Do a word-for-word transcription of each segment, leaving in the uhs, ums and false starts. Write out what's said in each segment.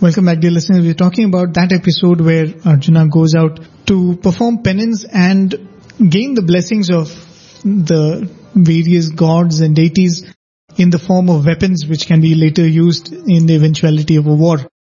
Welcome back, dear listeners. We're talking about that episode where Arjuna goes out to perform penance and gain the blessings of the various gods and deities in the form of weapons which can be later used in the eventuality of a war.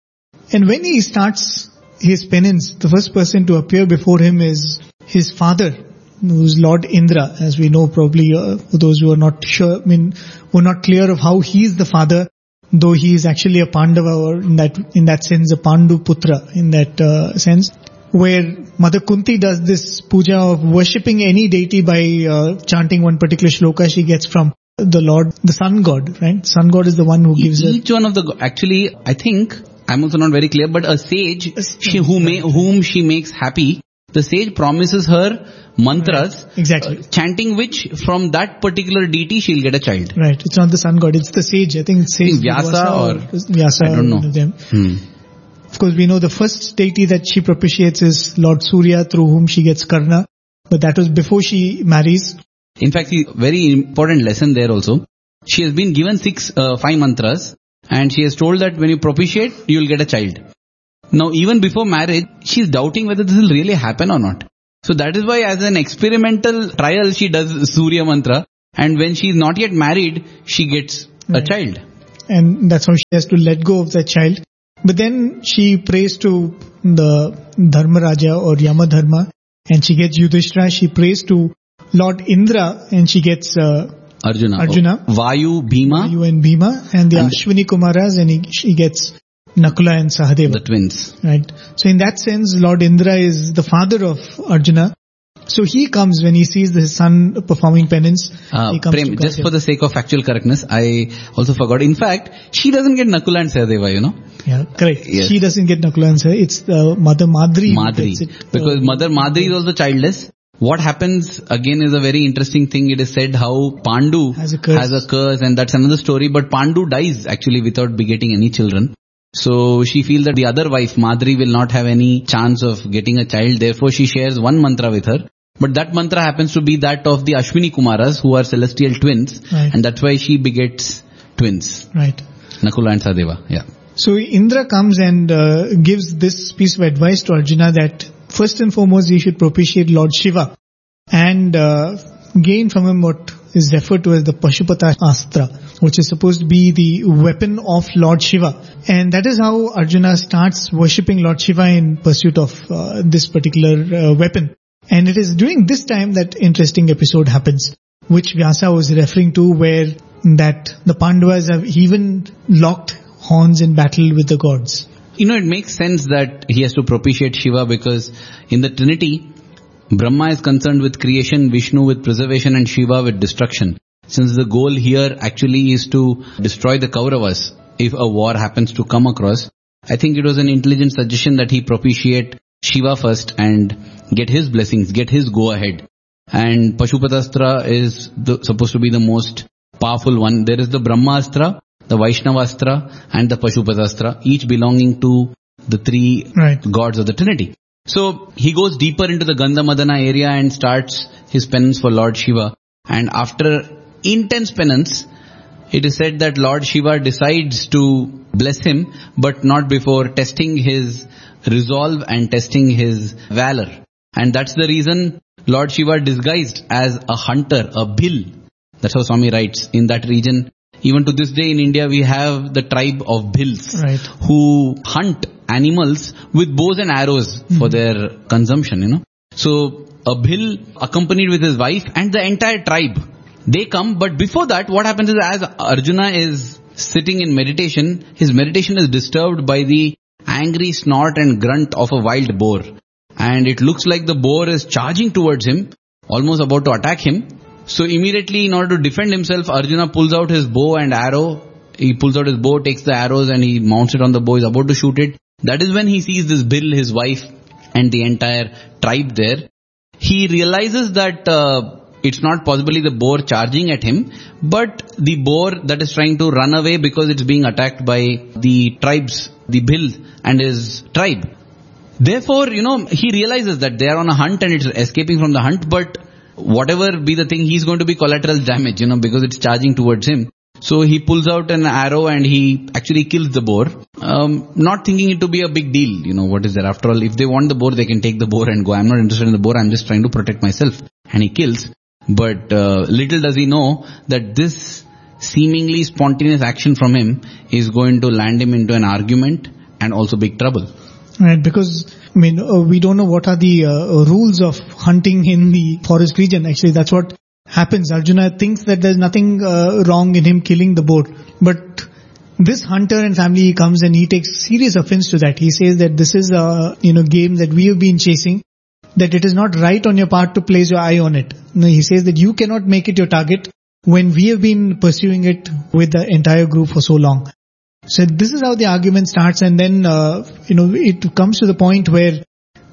And when he starts his penance, the first person to appear before him is his father, who's Lord Indra, as we know probably, uh, for those who are not sure, I mean, who are not clear of how he is the father, though he is actually a Pandava, or in that, in that sense, a Pandu Putra, in that uh, sense, where Mother Kunti does this puja of worshipping any deity by uh, chanting one particular shloka she gets from the Lord, the Sun God, right? Sun God is the one who gives each her... one of the, actually, I think, I'm also not very clear, but a sage, she, who may, whom she makes happy, the sage promises her mantras, right. Exactly. Uh, chanting which from that particular deity she'll get a child. Right. It's not the sun god, it's the sage. I think it's sage Vyasa or, or Vyasa. I don't know. Them. Hmm. Of course, we know the first deity that she propitiates is Lord Surya, through whom she gets Karna. But that was before she marries. In fact, the very important lesson there also. She has been given six, uh, five mantras, and she has told that when you propitiate, you will get a child. Now, even before marriage, she is doubting whether this will really happen or not. So that is why as an experimental trial, she does Surya mantra, and when she is not yet married, she gets right. a child. And that's how she has to let go of that child. But then she prays to the Dharmaraja or Yamadharma, and she gets Yudhishthira. She prays to Lord Indra, and she gets uh, Arjuna. Arjuna. Oh. Vayu, Bhima. Vayu and Bhima, and the and Ashwini Kumaras, and he, she gets Nakula and Sahadeva. The twins. Right. So in that sense, Lord Indra is the father of Arjuna. So he comes when he sees his son performing penance. Uh, he comes Prem, just for the sake of factual correctness, I also forgot. In fact, she doesn't get Nakula and Sahadeva, you know. Yeah, correct. Yes. She doesn't get Nakula and Sahadeva. It's the Mother Madri. Madri. It, because uh, Mother Madri is also childless. What happens again is a very interesting thing. It is said how Pandu has a curse, has a curse and that's another story. But Pandu dies actually without begetting any children. So she feels that the other wife, Madri, will not have any chance of getting a child. Therefore she shares one mantra with her. But that mantra happens to be that of the Ashwini Kumaras, who are celestial twins. Right. And that's why she begets twins. Right. Nakula and Sahadeva. Yeah. So Indra comes and uh, gives this piece of advice to Arjuna that first and foremost he should propitiate Lord Shiva and uh, gain from him what is referred to as the Pashupata Astra, which is supposed to be the weapon of Lord Shiva. And that is how Arjuna starts worshipping Lord Shiva in pursuit of uh, this particular uh, weapon. And it is during this time that interesting episode happens, which Vyasa was referring to, where that the Pandavas have even locked horns in battle with the gods. You know, it makes sense that he has to propitiate Shiva because in the Trinity, Brahma is concerned with creation, Vishnu with preservation and Shiva with destruction. Since the goal here actually is to destroy the Kauravas if a war happens to come across, I think it was an intelligent suggestion that he propitiate Shiva first and get his blessings, get his go ahead. And Pashupatastra is the, supposed to be the most powerful one. There is the Brahmastra, the Vaishnavastra and the Pashupatastra, each belonging to the three right. gods of the Trinity. So he goes deeper into the Gandhamadana area and starts his penance for Lord Shiva. And after intense penance, it is said that Lord Shiva decides to bless him, but not before testing his resolve and testing his valor. And that's the reason Lord Shiva disguised as a hunter, a bhil. That's how Swami writes. In that region, even to this day in India, we have the tribe of bhils right. who hunt animals with bows and arrows mm-hmm. for their consumption, you know. So a bhil accompanied with his wife and the entire tribe, they come. But before that, what happens is as Arjuna is sitting in meditation, his meditation is disturbed by the angry snort and grunt of a wild boar. And it looks like the boar is charging towards him, almost about to attack him. So immediately, in order to defend himself, Arjuna pulls out his bow and arrow. He pulls out his bow, takes the arrows and he mounts it on the bow, is about to shoot it. That is when he sees this bhil, his wife and the entire tribe there. He realizes that uh, it's not possibly the boar charging at him, but the boar that is trying to run away because it's being attacked by the tribes, the bhil and his tribe. Therefore, you know, he realizes that they are on a hunt and it's escaping from the hunt, but whatever be the thing, he's going to be collateral damage, you know, because it's charging towards him. So he pulls out an arrow and he actually kills the boar. um, not thinking it to be a big deal. You know, what is there? After all, if they want the boar, they can take the boar and go. I'm not interested in the boar. I'm just trying to protect myself. And he kills. But uh, little does he know that this seemingly spontaneous action from him is going to land him into an argument and also big trouble. Right, because I mean, uh, we don't know what are the uh, rules of hunting in the forest region. Actually, that's what happens. Arjuna thinks that there's nothing uh, wrong in him killing the boar. But this hunter and family, he comes and he takes serious offense to that. He says that this is a you know game that we have been chasing, that it is not right on your part to place your eye on it. No, he says that you cannot make it your target when we have been pursuing it with the entire group for so long. So this is how the argument starts, and then uh, you know it comes to the point where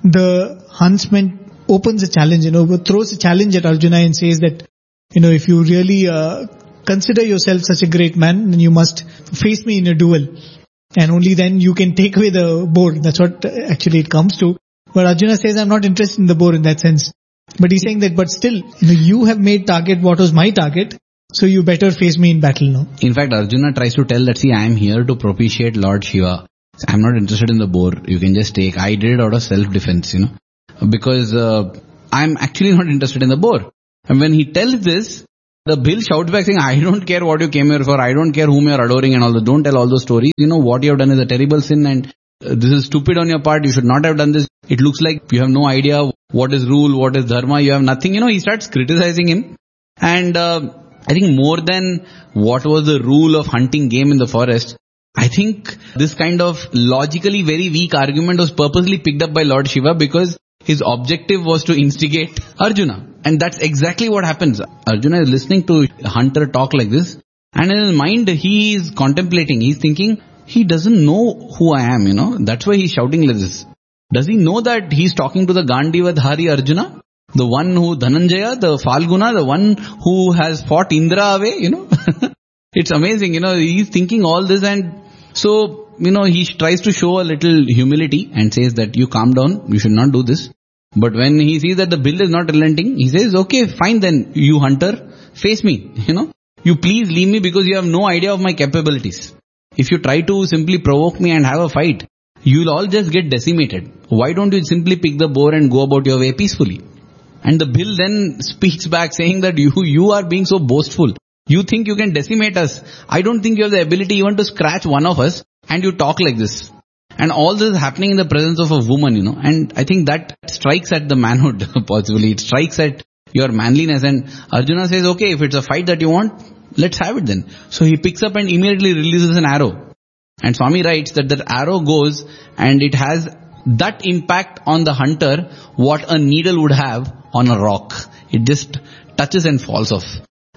the huntsman opens a challenge, you know, throws a challenge at Arjuna and says that, you know, if you really uh, consider yourself such a great man, then you must face me in a duel, and only then you can take away the boar. That's what actually it comes to. But Arjuna says, I'm not interested in the boar in that sense. But he's saying that, but still, you know, you have made target what was my target. So you better face me in battle now. In fact, Arjuna tries to tell that, see, I am here to propitiate Lord Shiva. I'm not interested in the boar. You can just take. I did it out of self-defense, you know. Because uh, I'm actually not interested in the boar. And when he tells this, the Bhil shouts back saying, I don't care what you came here for. I don't care whom you're adoring and all that. Don't tell all those stories. You know, what you have done is a terrible sin and uh, this is stupid on your part. You should not have done this. It looks like you have no idea what is rule, what is dharma. You have nothing. You know, he starts criticizing him. And uh, I think more than what was the rule of hunting game in the forest, I think this kind of logically very weak argument was purposely picked up by Lord Shiva because his objective was to instigate Arjuna. And that's exactly what happens. Arjuna is listening to a hunter talk like this, and in his mind he is contemplating, he's thinking, he doesn't know who I am, you know. That's why he's shouting like this. Does he know that he's talking to the Gandivadhari Arjuna? The one who Dhananjaya, the Falguna, the one who has fought Indra away, you know. It's amazing, you know, he's thinking all this, and so, you know, he tries to show a little humility and says that you calm down, you should not do this. But when he sees that the Bhil is not relenting, he says, okay, fine then, you hunter, face me, you know. You please leave me because you have no idea of my capabilities. If you try to simply provoke me and have a fight, you'll all just get decimated. Why don't you simply pick the boar and go about your way peacefully? And the Bhil then speaks back saying that you, you are being so boastful. You think you can decimate us. I don't think you have the ability even to scratch one of us, and you talk like this. And all this is happening in the presence of a woman, you know. And I think that strikes at the manhood, possibly. It strikes at your manliness. And Arjuna says, okay, if it's a fight that you want, let's have it then. So he picks up and immediately releases an arrow. And Swami writes that that arrow goes and it has that impact on the hunter what a needle would have on a rock. It just touches and falls off.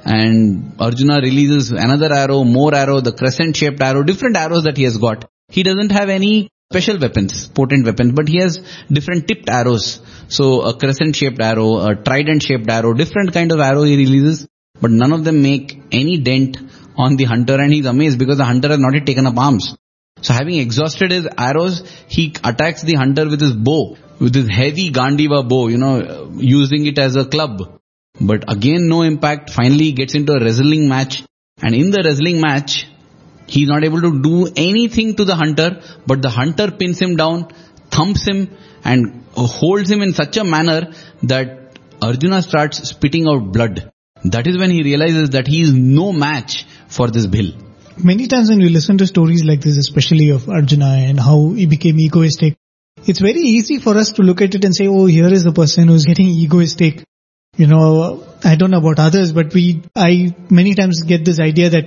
And Arjuna releases another arrow, more arrow, the crescent shaped arrow, different arrows that he has got. He doesn't have any special weapons, potent weapons, but he has different tipped arrows. So a crescent shaped arrow, a trident shaped arrow, different kind of arrow he releases, but none of them make any dent on the hunter, and he's amazed because the hunter has not yet taken up arms. So having exhausted his arrows, he attacks the hunter with his bow, with his heavy Gandiva bow, you know, using it as a club. But again, no impact. Finally, he gets into a wrestling match. And in the wrestling match, he's not able to do anything to the hunter. But the hunter pins him down, thumps him, and holds him in such a manner that Arjuna starts spitting out blood. That is when he realizes that he is no match for this Bhil. Many times when we listen to stories like this, especially of Arjuna and how he became egoistic, it's very easy for us to look at it and say, oh, here is a person who's getting egoistic. You know, I don't know about others, but we, I many times get this idea that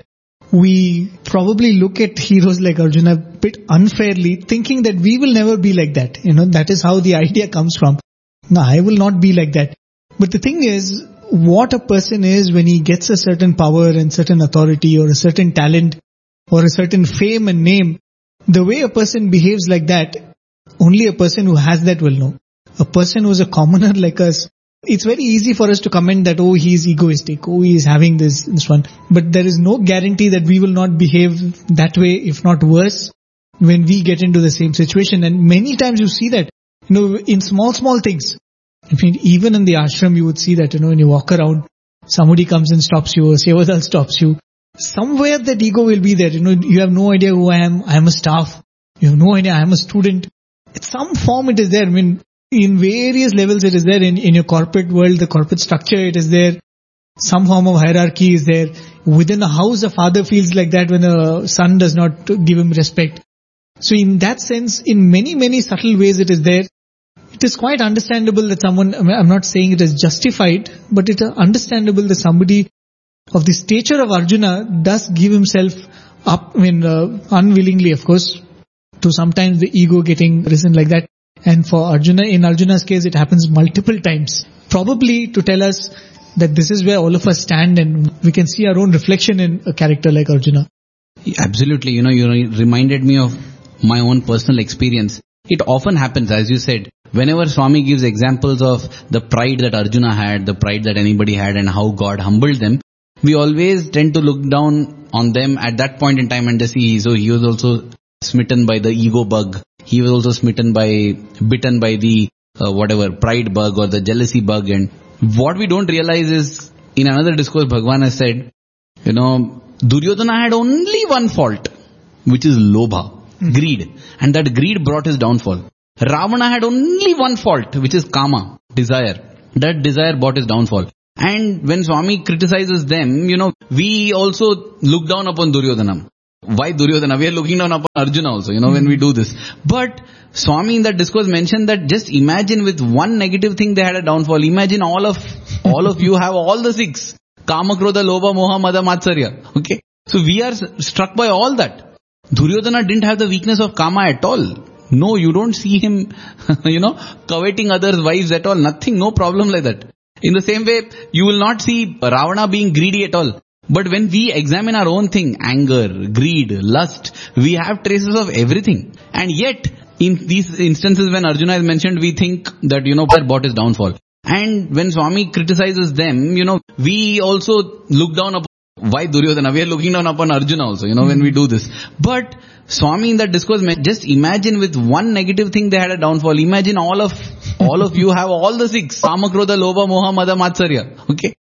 we probably look at heroes like Arjuna a bit unfairly, thinking that we will never be like that. You know, that is how the idea comes from. No, I will not be like that. But the thing is, what a person is when he gets a certain power and certain authority or a certain talent or a certain fame and name, the way a person behaves like that, only a person who has that will know. A person who is a commoner like us, it's very easy for us to comment that, oh, he is egoistic, oh, he is having this, this one. But there is no guarantee that we will not behave that way, if not worse, when we get into the same situation. And many times you see that, you know, in small, small things. I mean, even in the ashram, you would see that, you know, when you walk around, somebody comes and stops you, or Sevadal stops you. Somewhere that ego will be there. You know, you have no idea who I am. I am a staff. You have no idea. I am a student. At some form it is there. I mean, in various levels it is there. In, in your corporate world, the corporate structure, it is there. Some form of hierarchy is there. Within a house, a father feels like that when a son does not give him respect. So in that sense, in many, many subtle ways it is there. It is quite understandable that someone, I'm not saying it is justified, but it is understandable that somebody of the stature of Arjuna does give himself up, I mean, uh, unwillingly, of course, to sometimes the ego getting risen like that. And for Arjuna, in Arjuna's case, it happens multiple times. Probably to tell us that this is where all of us stand and we can see our own reflection in a character like Arjuna. Absolutely. You know, you reminded me of my own personal experience. It often happens, as you said, whenever Swami gives examples of the pride that Arjuna had, the pride that anybody had and how God humbled them, we always tend to look down on them at that point in time and just see, so he was also smitten by the ego bug. He was also smitten by, bitten by the uh, whatever, pride bug or the jealousy bug. And what we don't realize is, in another discourse, Bhagwan has said, you know, Duryodhana had only one fault, which is lobha, mm-hmm. greed. And that greed brought his downfall. Ravana had only one fault, which is kama, desire. That desire brought his downfall. And when Swami criticizes them, you know, we also look down upon Duryodhana. Why Duryodhana? We are looking down upon Arjuna also, you know, mm-hmm. when we do this. But Swami in that discourse mentioned that just imagine with one negative thing they had a downfall. Imagine all of, all of you have all the six. Kama, Krodha, Lobha, Moha, Mada, Matsarya. Okay. So we are struck by all that. Duryodhana didn't have the weakness of Kama at all. No, you don't see him, you know, coveting others' wives at all. Nothing, no problem like that. In the same way, you will not see Ravana being greedy at all. But when we examine our own thing, anger, greed, lust, we have traces of everything. And yet, in these instances when Arjuna is mentioned, we think that, you know, that brought his downfall. And when Swami criticizes them, you know, we also look down upon, why Duryodhana? We are looking down upon Arjuna also, you know, when we do this. But Swami in that discourse, just imagine with one negative thing they had a downfall. Imagine all of, all of you have all the six. Kama, Krodha, Lobha, Moha, Mada, Matsarya. Okay.